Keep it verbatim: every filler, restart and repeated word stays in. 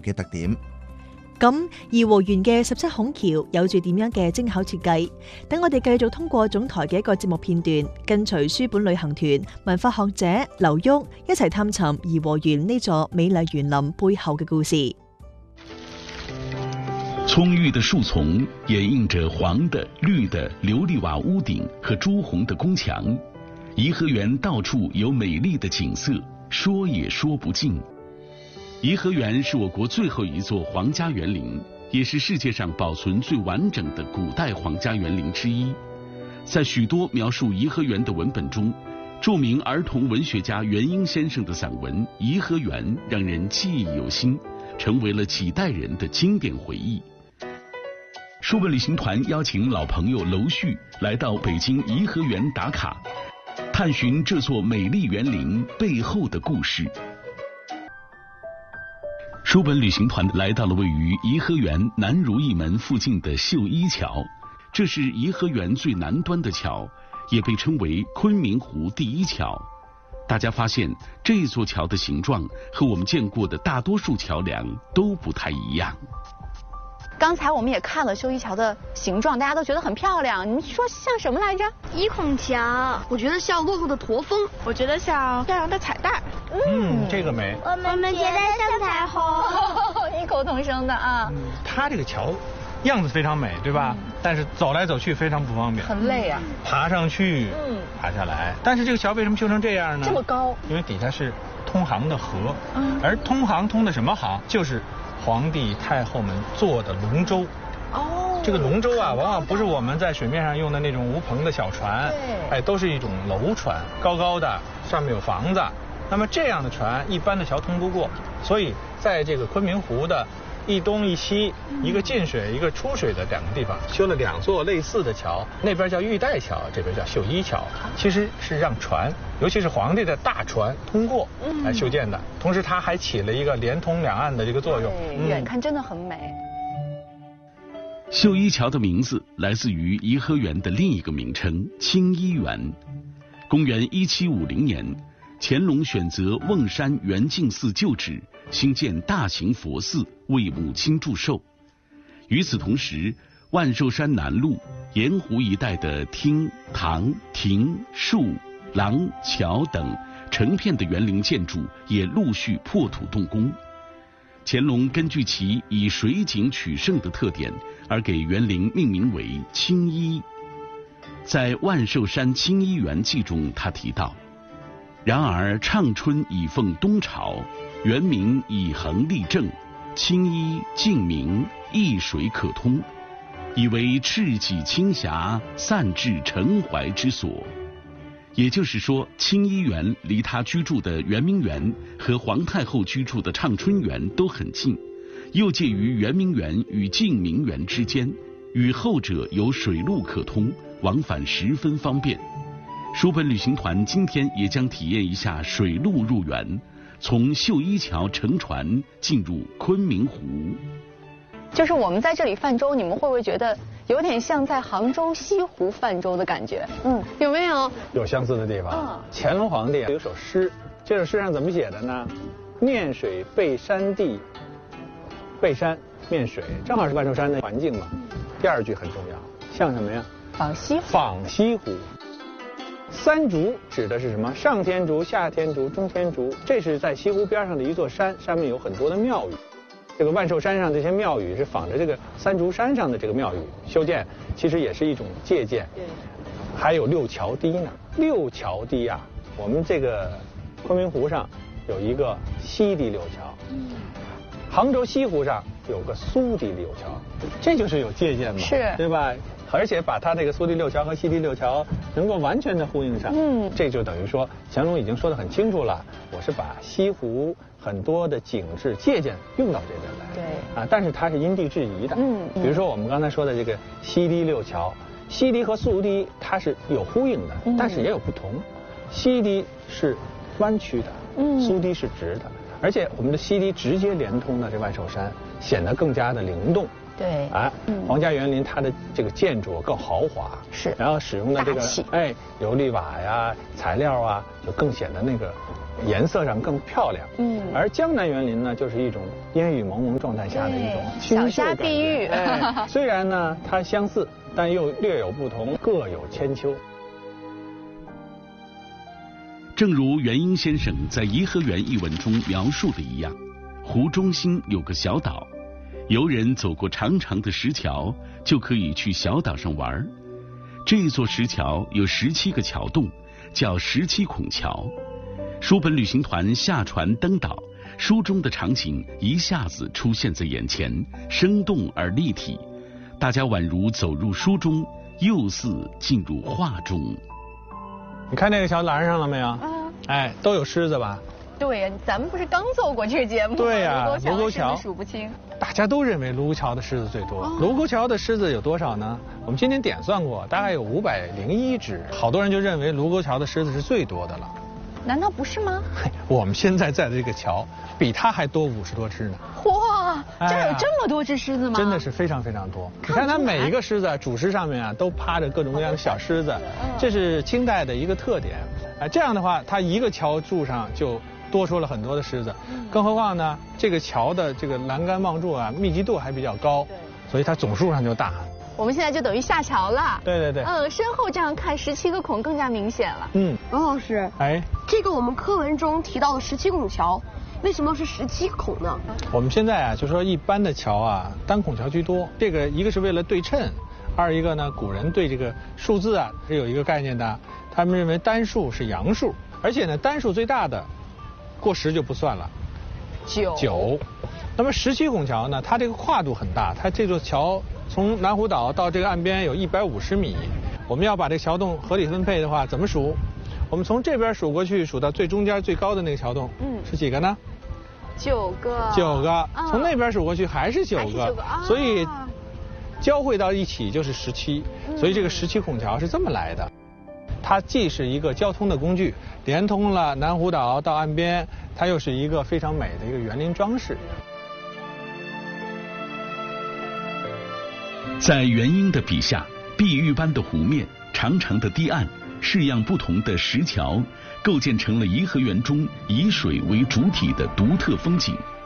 嘅特點。 咁頤和園嘅十七孔橋有住點樣嘅精巧設計？等我哋繼續通過總台嘅一個節目片段，跟隨書本旅行團文化學者劉旭一齊探尋頤和園呢座美麗園林背後嘅故事。 葱郁的樹叢掩映着黃的、綠的琉璃瓦屋頂和朱紅的宮牆，頤和園到處有美麗的景色，說也說不盡。頤和園是我國最後一座皇家園林，也是世界上保存最完整的古代皇家園林之一。在許多描述頤和園的文本中，著名兒童文學家元英先生的散文《頤和園》讓人記憶猶新，成為了幾代人的經典回憶。書本旅行團邀請老朋友樓旭來到北京頤和園打卡，探尋這座美麗園林背後的故事。書本旅行團來到了位於頤和園南如意門附近的秀一橋，這是頤和園最南端的橋，也被稱為昆明湖第一橋。大家發現這座橋的形狀和我們見過的大多數橋樑都不太一樣。 剛才我們也看了秀一橋的形狀，大家都覺得很漂亮。你說像什麼來着？ 一孔橋，我覺得像落後的駝峰， 我覺得像漂亮的彩帶。 嗯，這個美。 我們覺得像彩虹。 異口同聲的啊。 嗯，它這個橋樣子非常美，對吧？嗯、但是走來走去非常不方便， 很累啊。 爬上去，嗯，爬下來。但是這個橋為什麼修成這樣呢？ 這麼高。 因為底下是通航的河，嗯，而通航通的什麼航？就是皇帝太后們坐的龍舟。哦，這個龍舟啊，往往不是我們在水面上用的那種無篷的小船，哎，都是一種樓船，高高的，上面有房子。那麼這樣的船，一般的橋通不過，所以在這個昆明湖的一東一西，一個進水一個出水的兩個地方，修了兩座類似的橋，那邊叫玉帶橋，這邊叫秀一橋，其實是讓船，尤其是皇帝的大船通過來修建的，同時它還起了一個連通兩岸的這個作用。 遠看真的很美。 秀一橋的名字來自於頤和園的另一個名稱清漪園。公元一七五零年，乾隆選擇甕山圓淨寺舊址，興建大型佛寺為母親祝壽。與此同時，萬壽山南麓、鹽湖一帶的廳、堂、亭、樹、廊、橋等成片的園林建築也陸續破土動工。乾隆根據其以水景取勝的特點，而給園林命名為清漪。在《萬壽山清漪園記》中，他提到：然而倡春已奉東朝，園名以恆立正，清漪淨明，一水可通，以為赤己青霞，散至澄懷之所。也就是說，清漪園離他居住的圓明園和皇太后居住的暢春園都很近，又介於圓明園與淨明園之間，與後者有水路可通，往返十分方便。書本旅行團今天也將體驗一下水路入園，從秀一橋乘船進入昆明湖。 就是我們在這裡泛舟，你們會不會覺得有點像在杭州西湖泛舟的感覺？嗯，有沒有？ 有相似的地方。嗯，乾隆皇帝有首詩，這首詩上怎麼寫的呢？面水背山地，背山面水，正好是萬壽山的環境嘛。第二句很重要，像什麼呀？ 仿西湖。 仿西湖。三竹指的是什麼？上天竺、下天竺、中天竺，這是在西湖邊上的一座山，上面有很多的廟宇。這個萬壽山上這些廟宇是仿着這個三竹山上的這個廟宇修建，其實也是一種借鑑。對。還有六橋堤呢，六橋堤啊，我們這個昆明湖上有一個西堤六橋，嗯，杭州西湖上有個蘇堤六橋，這就是有借鑑嘛， 是， 對吧？而且把它這個蘇堤六橋和西堤六橋能夠完全的呼應上，嗯，這就等於說乾隆已經說得很清楚了，我是把西湖很多的景致借鑑用到這邊來， 對， 啊，但是它是因地制宜的，嗯，比如說我們剛才說的這個西堤六橋，西堤和蘇堤它是有呼應的，但是也有不同，西堤是彎曲的，嗯，蘇堤是直的。 而且我们的西堤直接连通了这万寿山，显得更加的灵动。 对， 哎，皇家园林它的这个建筑更豪华， 是， 然后使用的这个哎琉璃瓦呀材料啊，就更显得那个颜色上更漂亮。嗯，而江南园林呢，就是一种烟雨蒙蒙状态下的一种清秀感觉。小家碧玉。哎，虽然呢它相似，但又略有不同，各有千秋。 正如元英先生在《颐和园》一文中描述的一样，湖中心有个小岛。游人走过长长的石桥，就可以去小岛上玩。这座石桥有十七个桥洞，叫十七孔桥。书本旅行团下船登岛，书中的场景一下子出现在眼前，生动而立体，大家宛如走入书中，又似进入画中。 你看那个桥拦上了没有？嗯。哎，都有狮子吧？ 对呀，咱们不是刚做过这个节目吗？ 对呀， 卢沟桥数不清。 大家都认为卢沟桥的狮子最多。卢沟桥的狮子有多少呢？我们今天点算过，大概有五百零一只。好多人就认为卢沟桥的狮子是最多的了。 难道不是吗？ 我们现在在的这个桥比它还多五十多只呢。 哇，这儿有这么多只狮子吗？ 真的是非常非常多。你看它每一个狮子主狮上面啊，都趴着各种各样的小狮子，这是清代的一个特点。哎，这样的话，它一个桥柱上就多出了很多的狮子，更何况呢，这个桥的这个栏杆望柱啊，密集度还比较高，所以它总数上就大。 我们现在就等于下桥了。 对对对。 嗯，身后这样看，十七个孔更加明显了。 嗯， 王老师， 哎， 这个我们课文中提到的十七孔桥，为什么是十七孔呢？ 我们现在啊，就说一般的桥啊，单孔桥居多。这个一个是为了对称，二一个呢，古人对这个数字啊是有一个概念的，他们认为单数是阳数，而且呢，单数最大的过十就不算了。 九。 九。那么十七孔桥呢，它这个跨度很大，它这座桥从南湖岛到这个岸边有一百五十米。我们要把这个桥洞合理分配的话，怎么数？我们从这边数过去，数到最中间最高的那个桥洞，嗯，是几个呢？ 九个。 九个。从那边数过去还是九个，所以交汇到一起就是十七。所以这个十七孔桥是这么来的。它既是一个交通的工具，连通了南湖岛到岸边，它又是一个非常美的一个园林装饰。 在元英的笔下，碧玉般的湖面、长长的堤岸、式样不同的石桥，构建成了颐和园中以水为主体的独特风景。